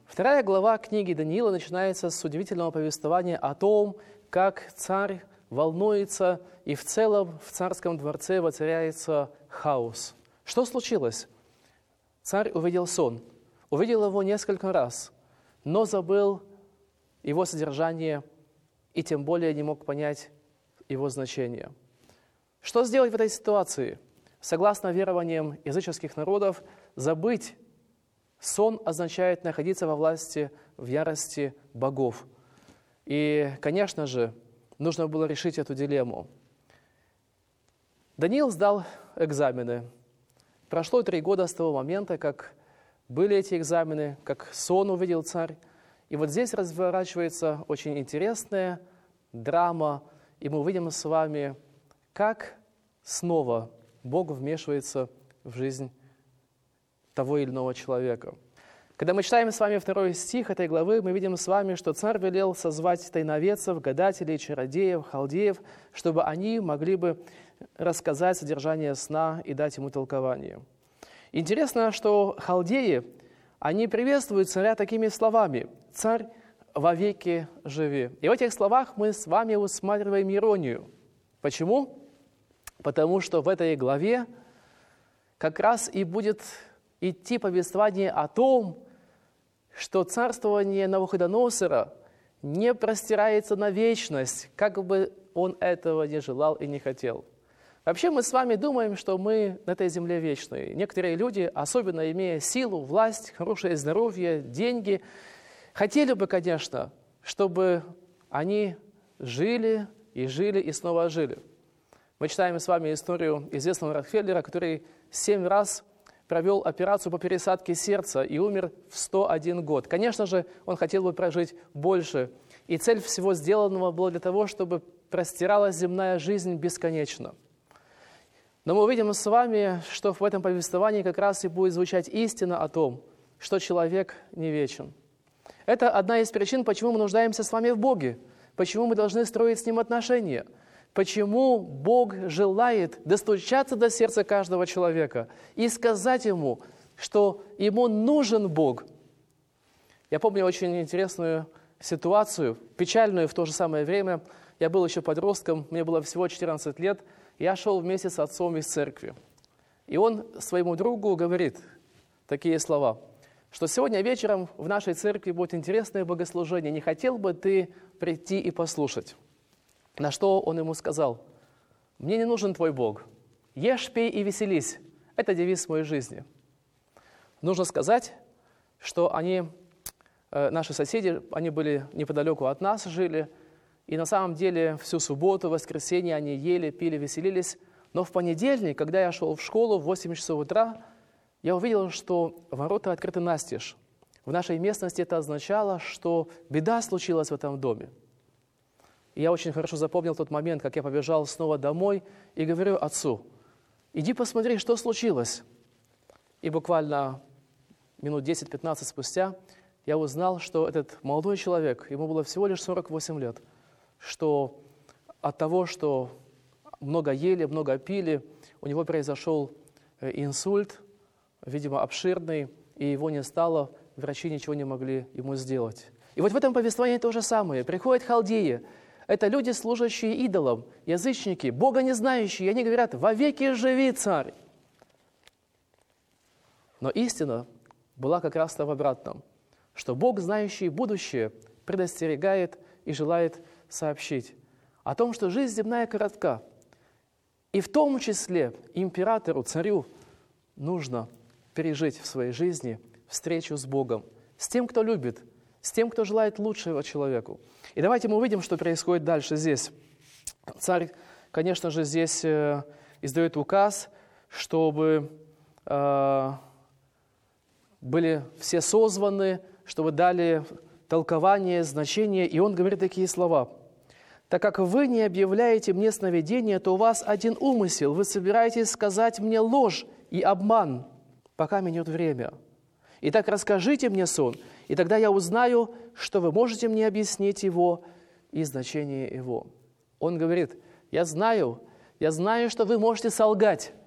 2 глава книги Даниила начинается с удивительного повествования о том, как царь волнуется, и в целом в царском дворце воцаряется хаос. Что случилось? Царь увидел сон, увидел его несколько раз, но забыл его содержание и тем более не мог понять его значение. Что сделать в этой ситуации? Согласно верованиям языческих народов, забыть сон означает находиться во власти, в ярости богов. И, конечно же, нужно было решить эту дилемму. Даниил сдал экзамены. Прошло 3 года с того момента, как были эти экзамены, как сон увидел царь. И вот здесь разворачивается очень интересная драма, и мы увидим с вами, как снова Бог вмешивается в жизнь того или иного человека. Когда мы читаем с вами 2 стих этой главы, мы видим с вами, что царь велел созвать тайноведцев, гадателей, чародеев, халдеев, чтобы они могли бы рассказать содержание сна и дать ему толкование. Интересно, что халдеи, они приветствуют царя такими словами: «Царь, вовеки живи». И в этих словах мы с вами усматриваем иронию. Почему? Потому что в этой главе как раз и будет идти повествование о том, что царствование Навуходоносора не простирается на вечность, как бы он этого не желал и не хотел. Вообще мы с вами думаем, что мы на этой земле вечные. Некоторые люди, особенно имея силу, власть, хорошее здоровье, деньги, хотели бы, конечно, чтобы они жили и снова жили. Мы читаем с вами историю известного Рокфеллера, который 7 раз провел операцию по пересадке сердца и умер в 101 год. Конечно же, он хотел бы прожить больше. И цель всего сделанного была для того, чтобы простиралась земная жизнь бесконечно. Но мы увидим с вами, что в этом повествовании как раз и будет звучать истина о том, что человек не вечен. Это одна из причин, почему мы нуждаемся с вами в Боге, почему мы должны строить с Ним отношения, почему Бог желает достучаться до сердца каждого человека и сказать ему, что ему нужен Бог. Я помню очень интересную ситуацию, печальную в то же самое время. Я был еще подростком, мне было всего 14 лет, я шел вместе с отцом из церкви. И он своему другу говорит такие слова, что сегодня вечером в нашей церкви будет интересное богослужение, не хотел бы ты прийти и послушать? На что он ему сказал: «Мне не нужен твой Бог. Ешь, пей и веселись. Это девиз моей жизни». Нужно сказать, что наши соседи, они были неподалеку от нас, жили, и на самом деле всю субботу, воскресенье они ели, пили, веселились. Но в понедельник, когда я шел в школу в 8 часов утра, я увидел, что ворота открыты настежь. В нашей местности это означало, что беда случилась в этом доме. И я очень хорошо запомнил тот момент, как я побежал снова домой и говорю отцу: «Иди посмотри, что случилось». И буквально минут 10-15 спустя я узнал, что этот молодой человек, ему было всего лишь 48 лет, что от того, что много ели, много пили, у него произошел инсульт, видимо, обширный, и его не стало, врачи ничего не могли ему сделать. И вот в этом повествовании то же самое. Приходят халдеи, это люди, служащие идолам, язычники, Бога не знающие, и они говорят: «Вовеки живи, царь!» Но истина была как раз-то в обратном, что Бог, знающий будущее, предостерегает и желает сообщить о том, что жизнь земная коротка, и в том числе императору, царю нужно пережить в своей жизни встречу с Богом, с тем, кто любит, с тем, кто желает лучшего человеку. И давайте мы увидим, что происходит дальше здесь. Царь, конечно же, здесь издает указ, чтобы были все созваны, чтобы дали толкование, значение. И он говорит такие слова: «Так как вы не объявляете мне сновидение, то у вас один умысел. Вы собираетесь сказать мне ложь и обман, пока минет время. Итак, расскажите мне сон, и тогда я узнаю, что вы можете мне объяснить его и значение его». Он говорит: я знаю, что вы можете солгать.